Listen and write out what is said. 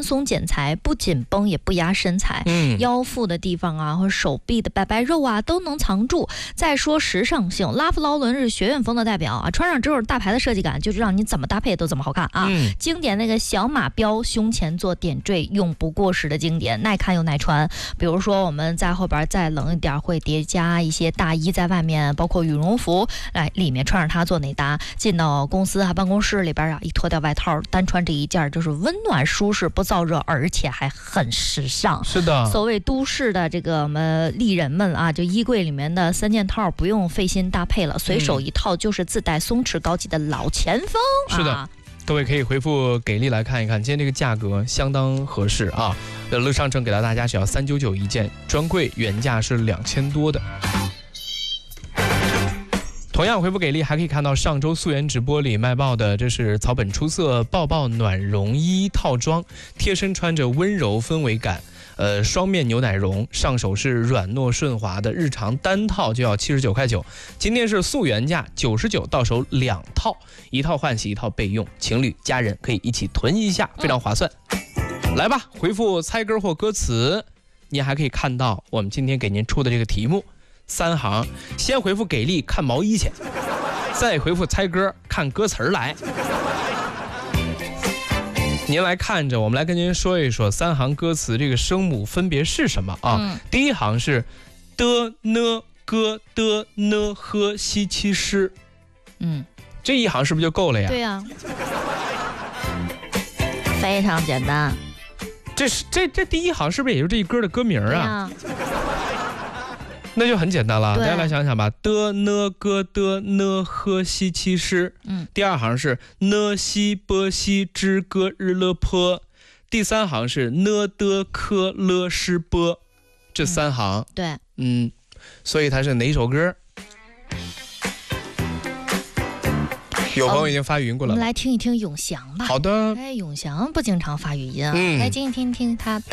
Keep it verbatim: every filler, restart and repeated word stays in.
宽松剪裁，不紧绷也不压身材， 嗯， 腰腹的地方啊，或者手臂的白白肉啊，都能藏住。再说时尚性，拉夫劳伦是学院风的代表啊，穿上之后大牌的设计感，就是让你怎么搭配都怎么好看啊。 嗯、 经典那个小马标胸前做点缀，永不过时的经典，耐看又耐穿。比如说我们在后边再冷一点，会叠加一些大衣在外面，包括羽绒服，来里面穿上它做内搭，进到公司啊办公室里边啊，一脱掉外套，单穿这一件就是温暖舒适，不燥热，而且还很时尚。 是的， 所谓都市的这个我们丽人们啊，就衣柜里面的三件套不用费心搭配了，随手一套就是自带松弛高级的老前锋。 嗯、是的。 啊， 各位可以回复给力来看一看，今天这个价格相当合适啊！呃，乐商城给到大家只要三九九一件，专柜原价是两千多的。同样回复给力，还可以看到上周素颜直播里卖爆的，这是草本出色抱抱暖绒衣套装，贴身穿着温柔氛围感。呃，双面牛奶绒，上手是软糯顺滑的，日常单套就要七十九块九，今天是素原价九十九，到手两套，一套换洗，一套备用，情侣家人可以一起囤一下，非常划算。嗯、来吧，回复猜歌或歌词，您还可以看到我们今天给您出的这个题目，三行，先回复给力看毛衣去，再回复猜歌看歌词来。您来看着，我们来跟您说一说三行歌词这个声母分别是什么啊？嗯、第一行是的呢歌的呢呵西七诗，嗯，这一行是不是就够了呀？ 对呀、啊，非常简单。 这是这这第一行是不是也就是这一歌的歌名啊？那就很简单了，大家来想想吧。的呢歌的呢呵西七诗，嗯，第二行是呢西波西之歌日了坡，第三行是呢的科了诗波，这三行， 嗯、对， 嗯，所以它是哪首歌？有朋友已经发语音过来了、 哦，我们来听一听永祥吧。 好的， 哎，永祥不经常发语音啊，嗯、来听一听听他的。